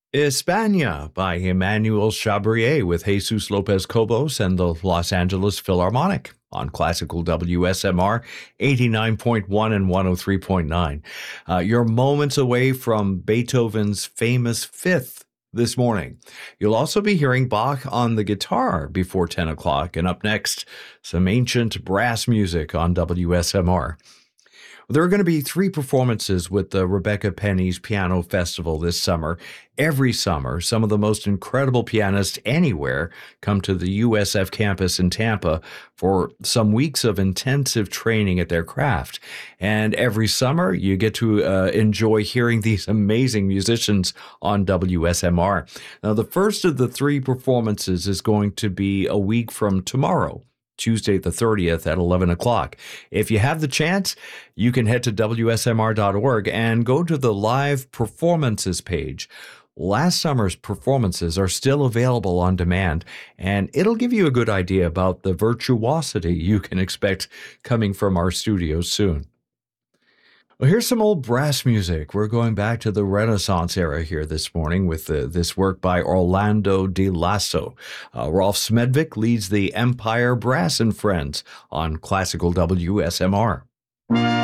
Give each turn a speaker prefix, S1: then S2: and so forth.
S1: España by Emmanuel Chabrier with Jesus Lopez Cobos and the Los Angeles Philharmonic on classical WSMR 89.1 and 103.9. You're moments away from Beethoven's famous Fifth this morning. You'll also be hearing Bach on the guitar before 10 o'clock, and up next, some ancient brass music on WSMR. There are going to be three performances with the Rebecca Penny's Piano Festival this summer. Every summer, some of the most incredible pianists anywhere come to the USF campus in Tampa for some weeks of intensive training at their craft. And every summer, you get to enjoy hearing these amazing musicians on WSMR. Now, the first of the three performances is going to be a week from tomorrow, Tuesday the 30th at 11 o'clock. If you have the chance, you can head to WSMR.org and go to the live performances page. Last summer's performances are still available on demand, and it'll give you a good idea about the virtuosity you can expect coming from our studios soon. Well, here's some old brass music. We're going back to the Renaissance era here this morning with this work by Orlando Di Lasso. Rolf Smedvik leads the Empire Brass and Friends on classical WSMR.